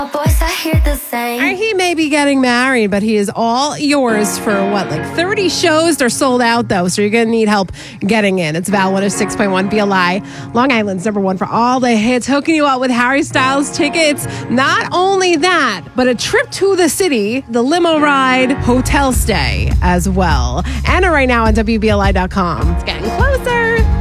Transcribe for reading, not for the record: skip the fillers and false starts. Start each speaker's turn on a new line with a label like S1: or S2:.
S1: Boys, I hear the same.
S2: He may be getting married, but he is all yours for 30 shows. They're sold out, though, so you're going to need help getting in. It's Val 106.1 BLI, Long Island's #1 for all the hits, hooking you up with Harry Styles tickets. Not only that, but a trip to the city, the limo ride, hotel stay as well. Anna right now on WBLI.com. It's getting closer.